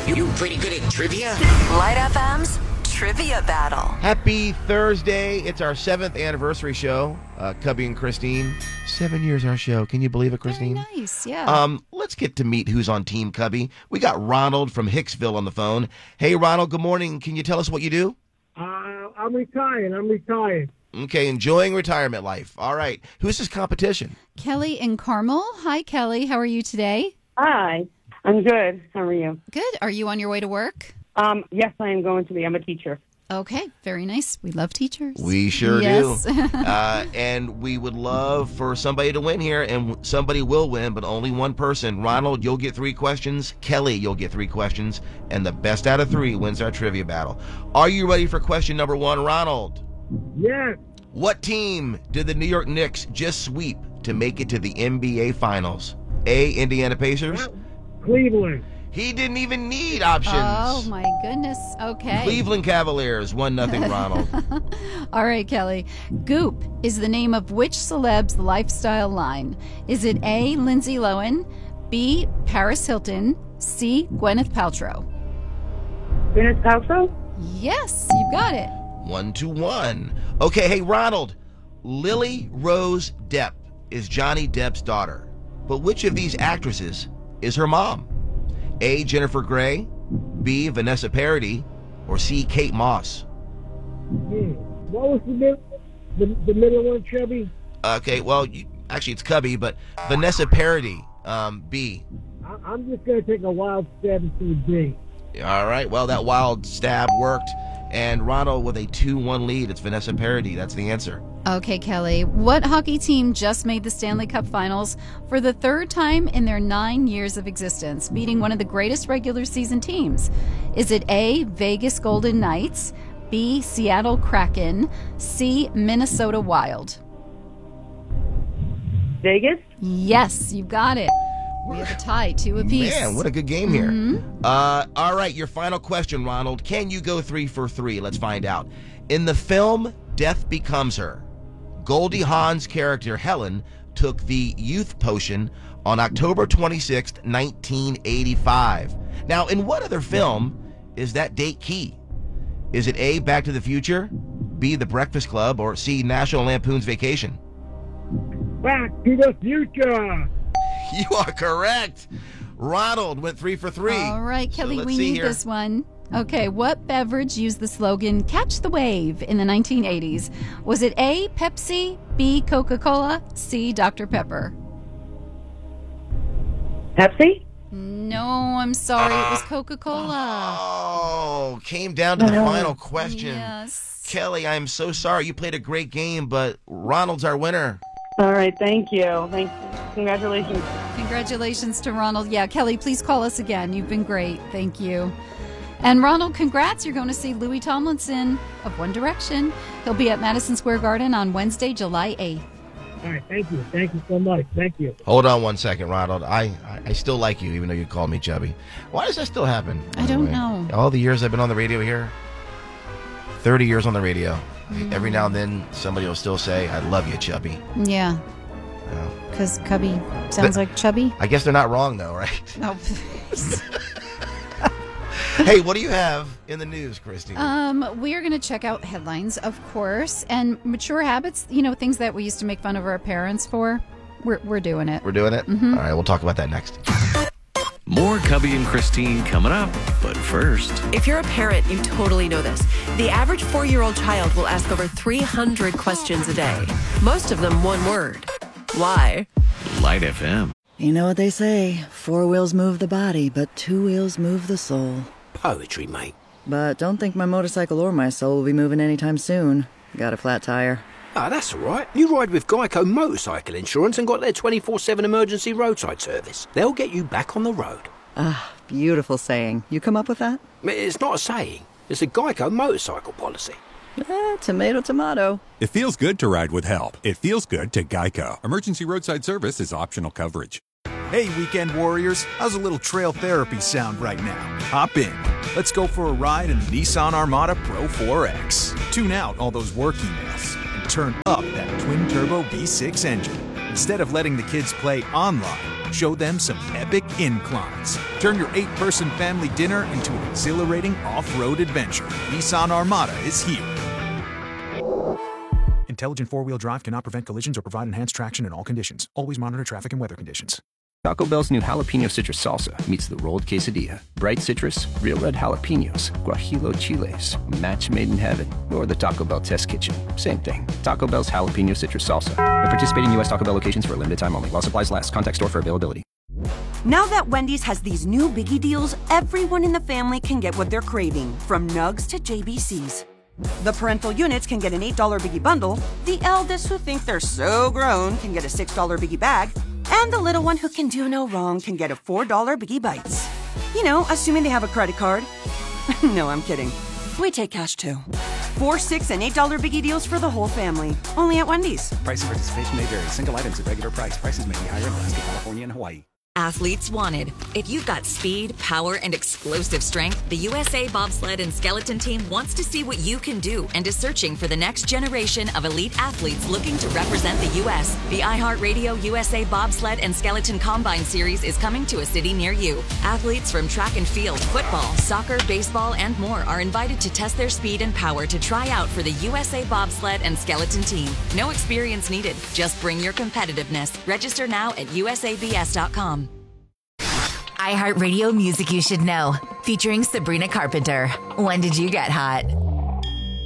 You pretty good at trivia? Light FM's Trivia Battle. Happy Thursday. It's our 7th anniversary show. Cubby and Christine. 7 years our show. Can you believe it, Christine? Very nice, yeah. Let's get to meet who's on Team Cubby. We got Ronald from Hicksville on the phone. Hey, Ronald, good morning. Can you tell us what you do? I'm retired. Okay, enjoying retirement life. All right. Who's this competition? Kelly in Carmel. Hi, Kelly. How are you today? Hi, I'm good. How are you? Good. Are you on your way to work? Yes, I am going to be. I'm a teacher. Okay, very nice. We love teachers. We sure yes. do. And we would love for somebody to win here, and somebody will win, but only one person. Ronald, you'll get 3 questions. Kelly, you'll get 3 questions. And the best out of 3 wins our trivia battle. Are you ready for question number 1, Ronald? Yes. What team did the New York Knicks just sweep to make it to the NBA Finals? A, Indiana Pacers. Cleveland. He didn't even need options. Oh, my goodness. Okay. Cleveland Cavaliers, 1-0 Ronald. All right, Kelly. Goop is the name of which celeb's lifestyle line? Is it A, Lindsay Lohan, B, Paris Hilton, C, Gwyneth Paltrow? Gwyneth Paltrow? Yes, you got it. 1-1. Okay, hey, Ronald. Lily Rose Depp is Johnny Depp's daughter. But which of these actresses is her mom? A, Jennifer Grey, B, Vanessa Paradis, or C, Kate Moss? What was the middle one, Chubby? Okay, well, actually it's Cubby, but Vanessa Paradis, B. I'm just going to take a wild stab and say B. All right, well, that wild stab worked. And Ronald with a 2-1 lead. It's Vanessa Paradis. That's the answer. Okay, Kelly. What hockey team just made the Stanley Cup Finals for the 3rd time in their 9 years of existence, beating one of the greatest regular season teams? Is it A, Vegas Golden Knights, B, Seattle Kraken, C, Minnesota Wild? Vegas? Yes, you got it. We have a tie, 2 apiece. Man, what a good game here. All right, your final question, Ronald. Can you go 3 for 3? Let's find out. In the film Death Becomes Her, Goldie Hawn's character Helen took the youth potion on October 26th, 1985. Now, in what other film is that date key? Is it A, Back to the Future, B, The Breakfast Club, or C, National Lampoon's Vacation? Back to the Future. You are correct. Ronald went 3 for 3. All right, Kelly, let's we see need here. this one. Okay, what beverage used the slogan "Catch the Wave" in the 1980s? Was it A, Pepsi, B, Coca-Cola, C, Dr. Pepper? Pepsi? No, I'm sorry. It was Coca-Cola. Oh, came down to the final question. Yes. Kelly, I'm so sorry. You played a great game, but Ronald's our winner. All right, thank you. Congratulations. Congratulations to Ronald. Yeah, Kelly, please call us again. You've been great. Thank you. And Ronald, congrats. You're going to see Louis Tomlinson of One Direction. He'll be at Madison Square Garden on Wednesday, July 8th. All right, thank you. Thank you so much. Thank you. Hold on one second, Ronald. I still like you, even though you called me chubby. Why does that still happen? I don't know. All the years I've been on the radio here, 30 years on the radio. Every now and then, somebody will still say, I love you, chubby. Yeah. Because Cubby sounds like chubby. I guess they're not wrong, though, right? No. Hey, what do you have in the news, Christine? We are going to check out headlines, of course, and mature habits, things that we used to make fun of our parents for. We're doing it. We're doing it? All right, we'll talk about that next. More Cubby and Christine coming up, but first. If you're a parent, you totally know this. The average 4-year-old child will ask over 300 questions a day. Most of them one word. Why? Light FM. You know what they say, 4 wheels move the body, but 2 wheels move the soul. Poetry, mate. But don't think my motorcycle or my soul will be moving anytime soon. Got a flat tire. Ah, that's all right. You ride with Geico Motorcycle Insurance and got their 24/7 emergency roadside service. They'll get you back on the road. Ah, beautiful saying. You come up with that? It's not a saying. It's a Geico motorcycle policy. Tomato, tomato. It feels good to ride with help. It feels good to Geico. Emergency roadside service is optional coverage. Hey, weekend warriors, how's a little trail therapy sound right now? Hop in. Let's go for a ride in the Nissan Armada Pro 4X. Tune out all those work emails and turn up that twin-turbo V6 engine. Instead of letting the kids play online, Show them some epic inclines. Turn your 8-person family dinner into an exhilarating off-road adventure. Nissan Armada is here. Intelligent four-wheel drive cannot prevent collisions or provide enhanced traction in all conditions. Always monitor traffic and weather conditions. Taco Bell's new jalapeno citrus salsa meets the rolled quesadilla. Bright citrus, real red jalapenos, guajillo chiles, a match made in heaven, or the Taco Bell test kitchen. Same thing. Taco Bell's jalapeno citrus salsa. At participating U.S. Taco Bell locations for a limited time only. While supplies last. Contact store for availability. Now that Wendy's has these new biggie deals, everyone in the family can get what they're craving, from nugs to JBCs. The parental units can get an $8 biggie bundle, the eldest who think they're so grown can get a $6 biggie bag, and the little one who can do no wrong can get a $4 biggie bites. You know, assuming they have a credit card. No, I'm kidding. We take cash too. 4, $6, and $8 biggie deals for the whole family. Only at Wendy's. Price and participation may vary. Single items at regular price. Prices may be higher in Alaska, California, and Hawaii. Athletes wanted. If you've got speed, power, and explosive strength, the USA Bobsled and Skeleton Team wants to see what you can do and is searching for the next generation of elite athletes looking to represent the U.S. The iHeartRadio USA Bobsled and Skeleton Combine Series is coming to a city near you. Athletes from track and field, football, soccer, baseball, and more are invited to test their speed and power to try out for the USA Bobsled and Skeleton Team. No experience needed. Just bring your competitiveness. Register now at usabs.com. iHeartRadio Music You Should Know, featuring Sabrina Carpenter. When Did You Get Hot?